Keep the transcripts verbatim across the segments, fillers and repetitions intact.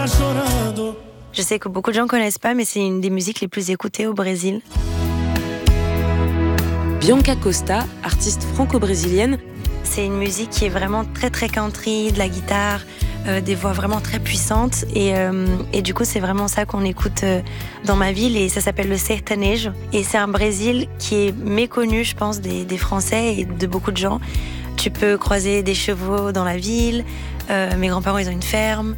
Je sais que beaucoup de gens ne connaissent pas, mais c'est une des musiques les plus écoutées au Brésil. Bianca Costa, artiste franco-brésilienne. C'est une musique qui est vraiment très très country, de la guitare, euh, des voix vraiment très puissantes. Et, euh, et du coup, c'est vraiment ça qu'on écoute euh, dans ma ville. Et ça s'appelle le sertanejo. Et c'est un Brésil qui est méconnu, je pense, des, des Français et de beaucoup de gens. Tu peux croiser des chevaux dans la ville. Euh, mes grands-parents, ils ont une ferme.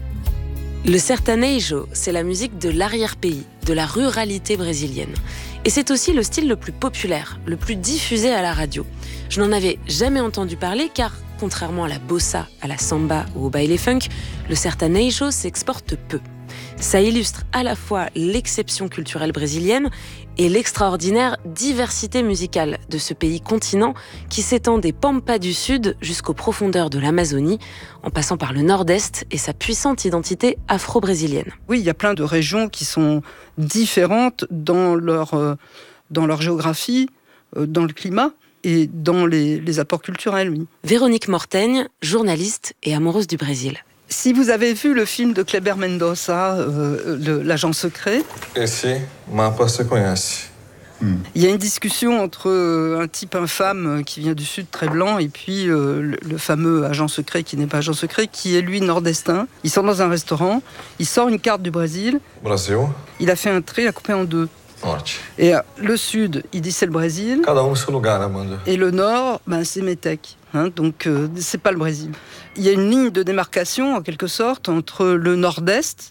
Le sertanejo, c'est la musique de l'arrière-pays, de la ruralité brésilienne. Et c'est aussi le style le plus populaire, le plus diffusé à la radio. Je n'en avais jamais entendu parler car, contrairement à la bossa, à la samba ou au baile funk, le sertanejo s'exporte peu. Ça illustre à la fois l'exception culturelle brésilienne et l'extraordinaire diversité musicale de ce pays continent qui s'étend des Pampas du Sud jusqu'aux profondeurs de l'Amazonie, en passant par le Nord-Est et sa puissante identité afro-brésilienne. Oui, il y a plein de régions qui sont différentes dans leur, euh, dans leur géographie, euh, dans le climat et dans les, les apports culturels. Oui. Véronique Mortaigne, journaliste et amoureuse du Brésil. Si vous avez vu le film de Kleber Mendonça, euh, le, L'agent secret, Esse mapa se conhece. Hmm. Il y a une discussion entre euh, un type infâme qui vient du sud, très blanc, et puis euh, le, le fameux agent secret qui n'est pas agent secret, qui est lui nordestin. Il sort dans un restaurant, il sort une carte du Brésil. Brasil. Il a fait un trait, il a coupé en deux. Norte. Et euh, le sud, il dit c'est le Brésil. Cada um seu lugar, Amanda. Et le nord, ben, c'est Métèque. Hein, donc euh, c'est pas le Brésil. Il y a une ligne de démarcation en quelque sorte entre le nord-est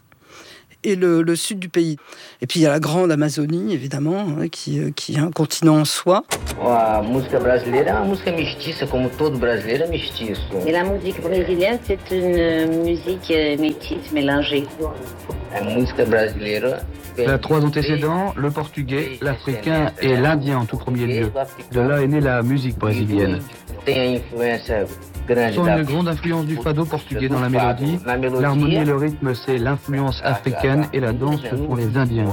et le, le sud du pays. Et puis il y a la grande Amazonie évidemment, hein, qui, qui est un continent en soi. A música brasileira é uma música mestiça, como todo brasileiro é mestiço. Et la musique brésilienne, c'est une musique métisse, mélangée. A música brasileira. Elle a trois antécédents, le portugais, l'africain et l'indien en tout premier lieu. De là est née la musique brésilienne. Sans une grande influence du fado portugais dans la mélodie, l'harmonie et le rythme, c'est l'influence africaine et la danse, ce sont les Indiens.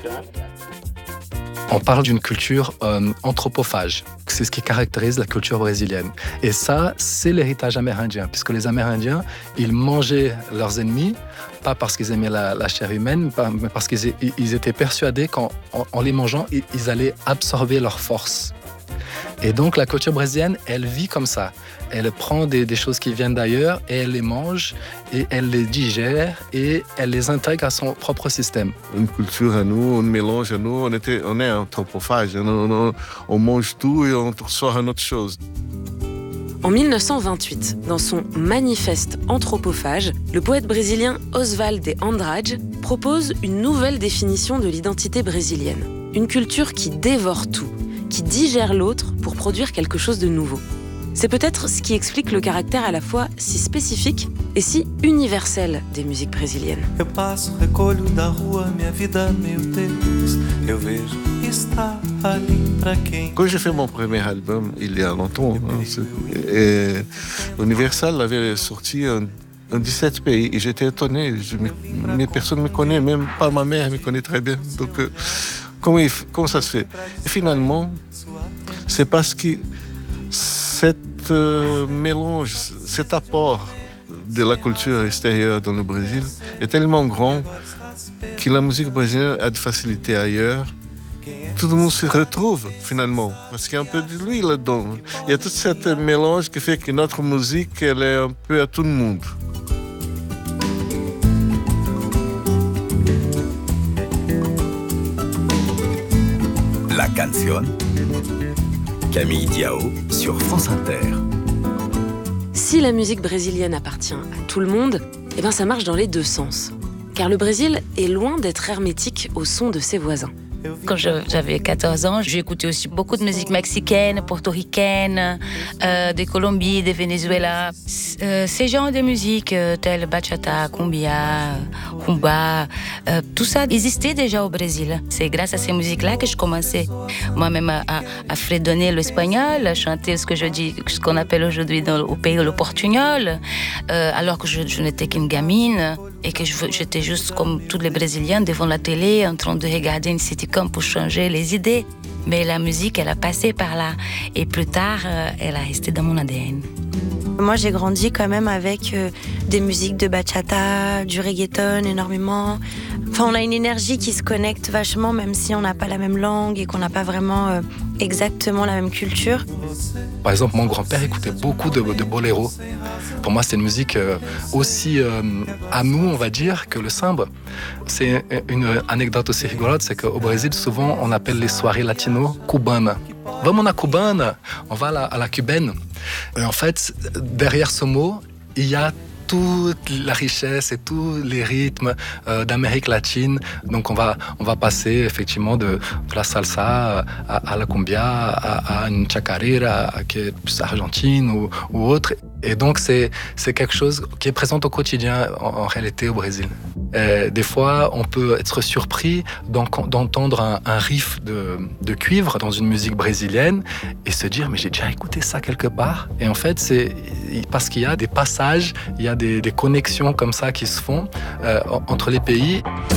On parle d'une culture euh, anthropophage. C'est ce qui caractérise la culture brésilienne. Et ça, c'est l'héritage amérindien, puisque les Amérindiens, ils mangeaient leurs ennemis, pas parce qu'ils aimaient la, la chair humaine, pas, mais parce qu'ils ils étaient persuadés qu'en en, en les mangeant, ils, ils allaient absorber leur force. Et donc, la culture brésilienne, elle vit comme ça. Elle prend des, des choses qui viennent d'ailleurs et elle les mange et elle les digère et elle les intègre à son propre système. Une culture à nous, un mélange à nous, on, était, on est anthropophage. On, on, on mange tout et on sort une autre chose. En dix-neuf cent vingt-huit, dans son manifeste anthropophage, le poète brésilien Oswald de Andrade propose une nouvelle définition de l'identité brésilienne. Une culture qui dévore tout, qui digère l'autre pour produire quelque chose de nouveau. C'est peut-être ce qui explique le caractère à la fois si spécifique et si universel des musiques brésiliennes. Eu passo, recolho da rua minha vida, meu Deus, eu vejo está ali pra quem. Quand j'ai fait mon premier album, il y a longtemps, hein, et Universal avait sorti un dans dix-sept pays et j'étais étonné. Je, mais personne ne me connaît, même pas ma mère me connaît très bien. Donc, euh, comment, il, comment ça se fait? Et finalement, c'est parce que cet euh, mélange, cet apport de la culture extérieure dans le Brésil est tellement grand que la musique brésilienne a de facilité ailleurs. Tout le monde se retrouve finalement, parce qu'il y a un peu de lui là-dedans. Il y a tout ce mélange qui fait que notre musique, elle est un peu à tout le monde. La Canción, Camille Diao sur France Inter. Si la musique brésilienne appartient à tout le monde, eh ben ça marche dans les deux sens. Car le Brésil est loin d'être hermétique au son de ses voisins. Quand j'avais quatorze ans, j'ai écouté aussi beaucoup de musique mexicaine, portoricaine, euh, de Colombie, de Venezuela. Euh, ces genres de musique euh, telles bachata, cumbia, rumba, euh, tout ça existait déjà au Brésil. C'est grâce à ces musiques-là que je commençais moi-même à, à, à fredonner l'espagnol, à chanter ce que je dis, ce qu'on appelle aujourd'hui dans, au pays le portugnol, euh, alors que je, je n'étais qu'une gamine et que je, j'étais juste comme tous les Brésiliens devant la télé en train de regarder une sitcom pour changer les idées. Mais la musique, elle a passé par là. Et plus tard, elle a resté dans mon A D N. Moi, j'ai grandi quand même avec euh, des musiques de bachata, du reggaeton énormément. Enfin, on a une énergie qui se connecte vachement, même si on n'a pas la même langue et qu'on n'a pas vraiment euh, exactement la même culture. Par exemple, mon grand-père écoutait beaucoup de, de boléro. Pour moi, c'est une musique euh, aussi euh, à nous, on va dire, que le samba. C'est une anecdote aussi rigolote, c'est qu'au Brésil, souvent, on appelle les soirées latino cubanes. Vamos na cubana, on va à la, à la cubaine. Et en fait, derrière ce mot, il y a toute la richesse et tous les rythmes euh, d'Amérique latine. Donc on va, on va passer effectivement de, de la salsa à, à la cumbia, à, à une chacarera qui est plus argentine ou, ou autre. Et donc c'est, c'est quelque chose qui est présent au quotidien en, en réalité au Brésil. Et des fois, on peut être surpris d'entendre un, un riff de, de cuivre dans une musique brésilienne et se dire mais j'ai déjà écouté ça quelque part. Et en fait, c'est parce qu'il y a des passages, il y a des, des connexions comme ça qui se font euh, entre les pays.